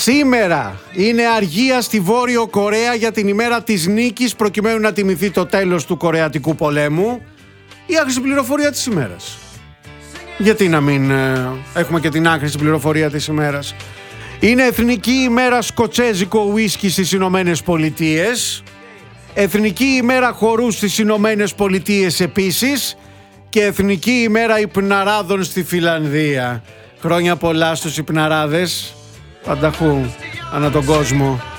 Σήμερα είναι αργία στη Βόρειο Κορέα για την ημέρα της νίκης, προκειμένου να τιμηθεί το τέλος του Κορεατικού πολέμου. Η άχρηστη πληροφορία της ημέρας. Γιατί να μην έχουμε και την άχρηστη πληροφορία της ημέρας. Είναι Εθνική ημέρα σκοτσέζικο ουίσκι στις Ηνωμένες Πολιτείες. Εθνική ημέρα χορού στις Ηνωμένες Πολιτείες επίσης. Και Εθνική ημέρα υπναράδων στη Φιλανδία. Χρόνια πολλά στους υπναράδες. Πανταχού, ανά τον κόσμο.